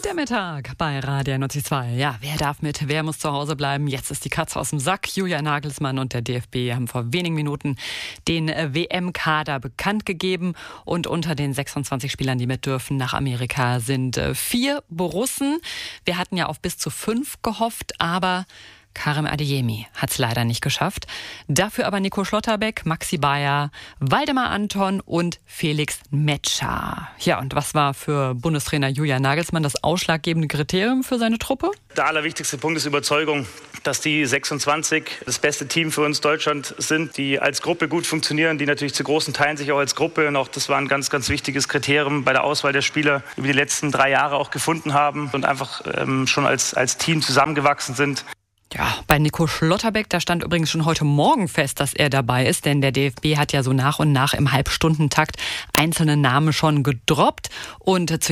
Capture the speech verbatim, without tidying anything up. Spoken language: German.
Der Mittag bei Radio neunundneunzig Komma zwei. Ja, wer darf mit, wer muss zu Hause bleiben? Jetzt ist die Katze aus dem Sack. Julian Nagelsmann und der D F B haben vor wenigen Minuten den W M-Kader bekannt gegeben. Und unter den sechsundzwanzig Spielern, die mit dürfen nach Amerika, sind vier Borussen. Wir hatten ja auf bis zu fünf gehofft, aber Karim Adeyemi hat es leider nicht geschafft. Dafür aber Nico Schlotterbeck, Maxi Bayer, Waldemar Anton und Felix Metscher. Ja, und was war für Bundestrainer Julian Nagelsmann das ausschlaggebende Kriterium für seine Truppe? Der allerwichtigste Punkt ist Überzeugung, dass die sechsundzwanzig das beste Team für uns Deutschland sind, die als Gruppe gut funktionieren, die natürlich zu großen Teilen sich auch als Gruppe, und auch das war ein ganz, ganz wichtiges Kriterium bei der Auswahl der Spieler, über die letzten drei Jahre auch gefunden haben und einfach ähm, schon als, als Team zusammengewachsen sind. Ja, bei Nico Schlotterbeck, da stand übrigens schon heute Morgen fest, dass er dabei ist, denn der D F B hat ja so nach und nach im Halbstundentakt einzelne Namen schon gedroppt und zu